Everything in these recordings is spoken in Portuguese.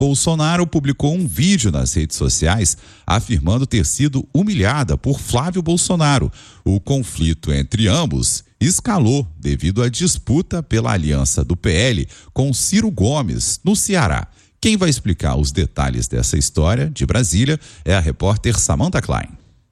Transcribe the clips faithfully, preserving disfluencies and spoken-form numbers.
Bolsonaro publicou um vídeo nas redes sociais afirmando ter sido humilhada por Flávio Bolsonaro. O conflito entre ambos escalou devido à disputa pela aliança do P L com Ciro Gomes, no Ceará. Quem vai explicar os detalhes dessa história, de Brasília, é a repórter Samantha Klein.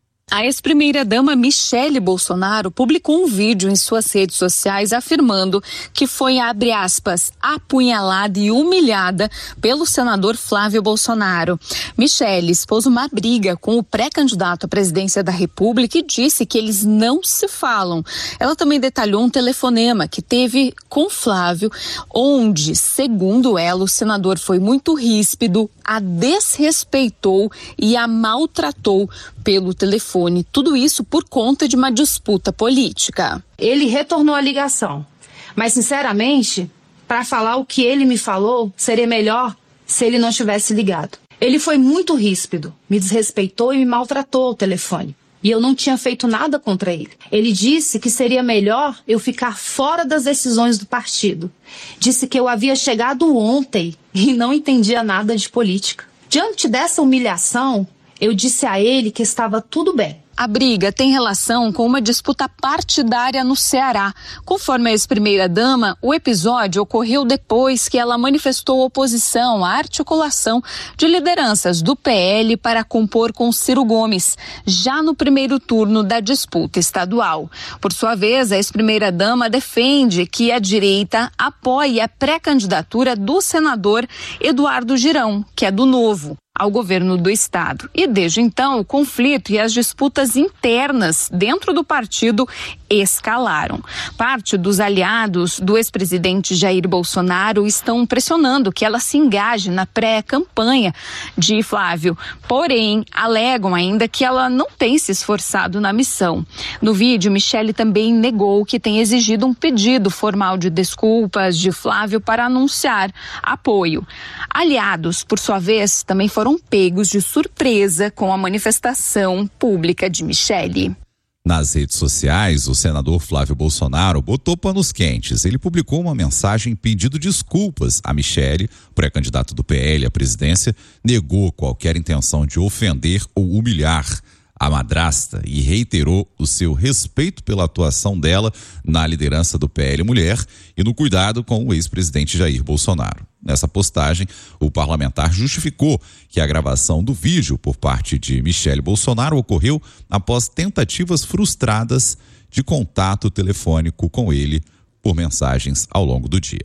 A ex-primeira-dama Michele Bolsonaro publicou um vídeo em suas redes sociais afirmando que foi, abre aspas, apunhalada e humilhada pelo senador Flávio Bolsonaro. Michele expôs uma briga com o pré-candidato à presidência da República e disse que eles não se falam. Ela também detalhou um telefonema que teve com Flávio, onde, segundo ela, o senador foi muito ríspido, a desrespeitou e a maltratou pelo telefone. Tudo isso por conta de uma disputa política. Ele retornou a ligação, mas sinceramente, para falar o que ele me falou, seria melhor se ele não tivesse ligado. Ele foi muito ríspido, me desrespeitou e me maltratou ao telefone. E eu não tinha feito nada contra ele. Ele disse que seria melhor eu ficar fora das decisões do partido. Disse que eu havia chegado ontem e não entendia nada de política. Diante dessa humilhação, eu disse a ele que estava tudo bem. A briga tem relação com uma disputa partidária no Ceará. Conforme a ex-primeira-dama, o episódio ocorreu depois que ela manifestou oposição à articulação de lideranças do P L para compor com Ciro Gomes, já no primeiro turno da disputa estadual. Por sua vez, a ex-primeira-dama defende que a direita apoie a pré-candidatura do senador Eduardo Girão, que é do Novo, ao governo do estado. E desde então, o conflito e as disputas internas dentro do partido escalaram. Parte dos aliados do ex-presidente Jair Bolsonaro estão pressionando que ela se engaje na pré-campanha de Flávio. Porém, alegam ainda que ela não tem se esforçado na missão. No vídeo, Michele também negou que tem exigido um pedido formal de desculpas de Flávio para anunciar apoio. Aliados, por sua vez, também foram pegos de surpresa com a manifestação pública de Michele. Nas redes sociais, o senador Flávio Bolsonaro botou panos quentes. Ele publicou uma mensagem pedindo desculpas a Michele, pré-candidato do P L à presidência, negou qualquer intenção de ofender ou humilhar a madrasta e reiterou o seu respeito pela atuação dela na liderança do P L Mulher e no cuidado com o ex-presidente Jair Bolsonaro. Nessa postagem, o parlamentar justificou que a gravação do vídeo por parte de Michele Bolsonaro ocorreu após tentativas frustradas de contato telefônico com ele por mensagens ao longo do dia.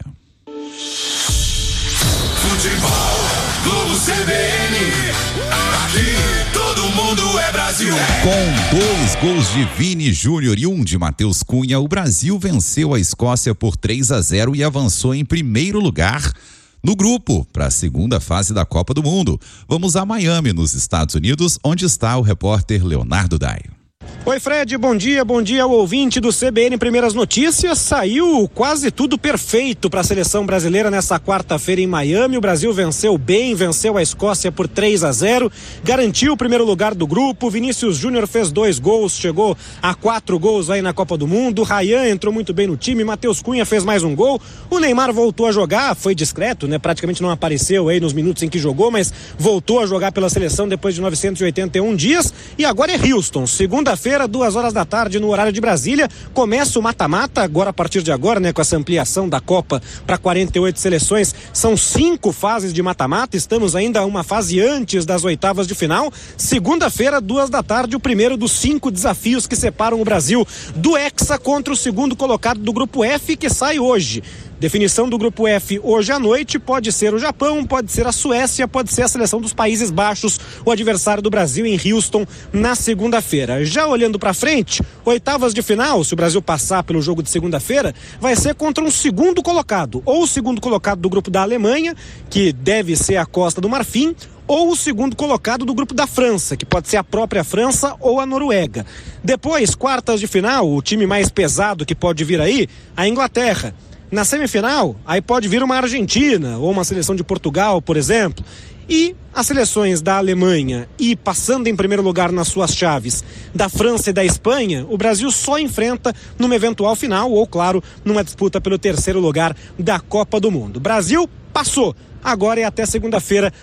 Futebol, Globo C B N, aqui todo mundo é Brasil. Com dois gols de Vini Júnior e um de Matheus Cunha, o Brasil venceu a Escócia por três a zero e avançou em primeiro lugar no grupo para a segunda fase da Copa do Mundo. Vamos a Miami, nos Estados Unidos, onde está o repórter Leonardo Daio. Oi, Fred, bom dia, bom dia ao ouvinte do C B N Primeiras Notícias. Saiu quase tudo perfeito para a seleção brasileira nessa quarta-feira em Miami. O Brasil venceu bem, venceu a Escócia por três a zero, garantiu o primeiro lugar do grupo. Vinícius Júnior fez dois gols, chegou a quatro gols aí na Copa do Mundo. Rayan entrou muito bem no time, Matheus Cunha fez mais um gol. O Neymar voltou a jogar, foi discreto, né? Praticamente não apareceu aí nos minutos em que jogou, mas voltou a jogar pela seleção depois de novecentos e oitenta e um dias. E agora é Houston, segunda-feira, duas horas da tarde no horário de Brasília, começa o mata-mata, agora a partir de agora, né, com essa ampliação da Copa para quarenta e oito seleções, são cinco fases de mata-mata, estamos ainda uma fase antes das oitavas de final. Segunda-feira, duas da tarde, o primeiro dos cinco desafios que separam o Brasil do Hexa contra o segundo colocado do grupo F, que sai hoje. Definição do grupo F hoje à noite, pode ser o Japão, pode ser a Suécia, pode ser a seleção dos Países Baixos, o adversário do Brasil em Houston na segunda-feira. Já olhando para frente, oitavas de final, se o Brasil passar pelo jogo de segunda-feira, vai ser contra um segundo colocado, ou o segundo colocado do grupo da Alemanha, que deve ser a Costa do Marfim, ou o segundo colocado do grupo da França, que pode ser a própria França ou a Noruega. Depois, quartas de final, o time mais pesado que pode vir aí, a Inglaterra. Na semifinal, aí pode vir uma Argentina ou uma seleção de Portugal, por exemplo. E as seleções da Alemanha e passando em primeiro lugar nas suas chaves da França e da Espanha, o Brasil só enfrenta numa eventual final ou, claro, numa disputa pelo terceiro lugar da Copa do Mundo. Brasil passou. agora é até segunda-feira